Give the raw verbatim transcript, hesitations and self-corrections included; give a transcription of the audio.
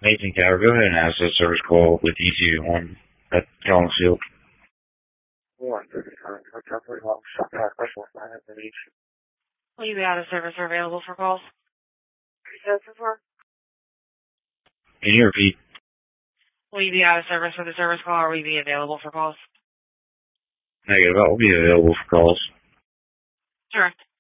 Nathan Tower, go ahead and ask this service call with E T on at Collins Field. One, hotel for long, shop pack, specialist, nine at the beach. Will you be out of service or available for calls? For? Can you repeat? Will you be out of service for the service call, or will you be available for calls? Negative. I'll be available for calls. Sure.